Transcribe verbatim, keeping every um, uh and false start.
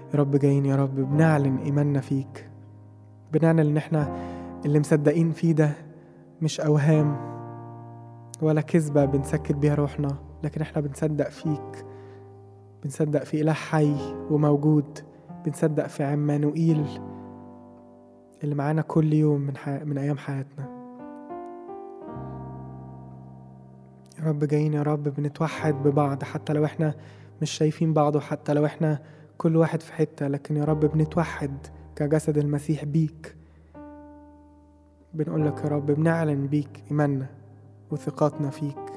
يا رب جايين يا رب بنعلن إيماننا فيك، بنعلن إن إحنا اللي مصدقين فيه ده مش أوهام ولا كذبة بنسكت بيها روحنا، لكن إحنا بنصدق فيك، بنصدق في إله حي وموجود، بنصدق في عمانوئيل اللي معانا كل يوم من, حي... من أيام حياتنا. يا رب جايين يا رب بنتوحد ببعض حتى لو إحنا مش شايفين بعض، وحتى لو إحنا كل واحد في حتة، لكن يا رب بنتوحد كجسد المسيح بيك. بنقول لك يا رب بنعلن بيك إيماننا وثقاتنا فيك.